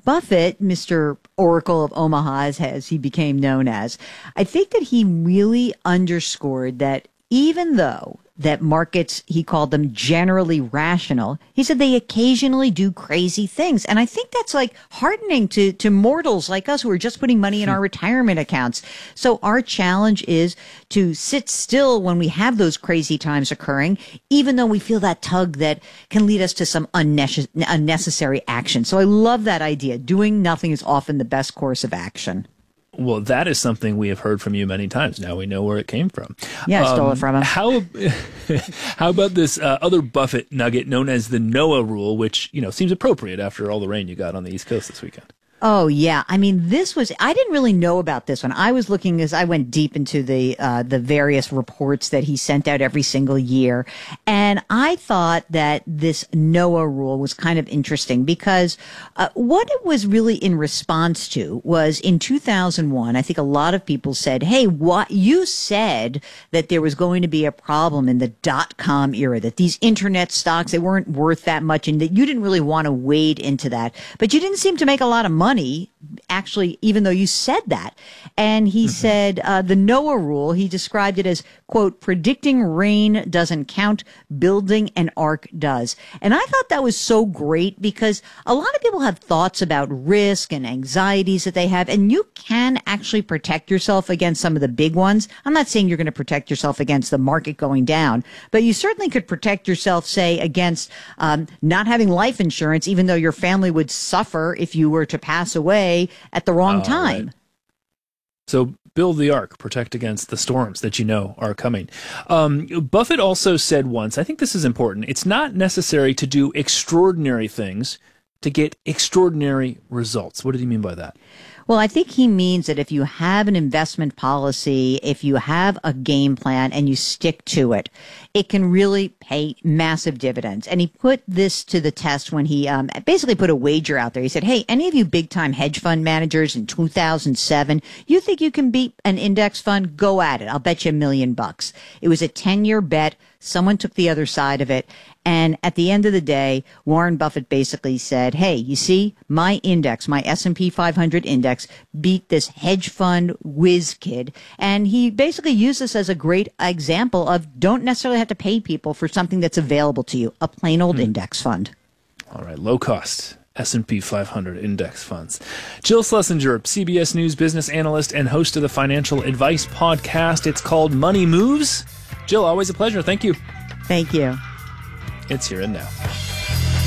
Buffett, Mr. Oracle of Omaha, as he became known as, I think that he really underscored that even though that markets, he called them generally rational, he said they occasionally do crazy things. And I think that's like heartening to mortals like us who are just putting money in our retirement accounts. So our challenge is to sit still when we have those crazy times occurring, even though we feel that tug that can lead us to some unnecessary action. So I love that idea. Doing nothing is often the best course of action. Well, that is something we have heard from you many times. Now we know where it came from. Yeah, I stole it from him. How about this other Buffett nugget known as the Noah rule, which, seems appropriate after all the rain you got on the East Coast this weekend? Oh, yeah. I mean, I didn't really know about this one. I was looking as I went deep into the various reports that he sent out every single year. And I thought that this Noah rule was kind of interesting because what it was really in response to was in 2001, I think a lot of people said, hey, what you said that there was going to be a problem in the .com era, that these internet stocks, they weren't worth that much and that you didn't really want to wade into that. But you didn't seem to make a lot of money, actually, even though you said that. And he said the Noah rule, he described it as, quote, predicting rain doesn't count, building an ark does. And I thought that was so great because a lot of people have thoughts about risk and anxieties that they have, and you can actually protect yourself against some of the big ones. I'm not saying you're going to protect yourself against the market going down, but you certainly could protect yourself, say, against not having life insurance, even though your family would suffer if you were to pass away at the wrong time. Right. So build the ark, protect against the storms that are coming. Buffett also said once, I think this is important, it's not necessary to do extraordinary things to get extraordinary results. What did he mean by that? Well, I think he means that if you have an investment policy, if you have a game plan and you stick to it, it can really pay massive dividends. And he put this to the test when he basically put a wager out there. He said, hey, any of you big time hedge fund managers in 2007, you think you can beat an index fund? Go at it. I'll bet you $1 million. It was a 10-year bet. Someone took the other side of it. And at the end of the day, Warren Buffett basically said, hey, you see, my index, my S&P 500 index beat this hedge fund whiz kid. And he basically used this as a great example of don't necessarily have to pay people for something that's available to you, a plain old index fund. All right, low cost S&P 500 index funds. Jill Schlesinger, CBS News business analyst and host of the Financial Advice Podcast. It's called Money Moves. Jill, always a pleasure. Thank you. Thank you. It's Here and Now.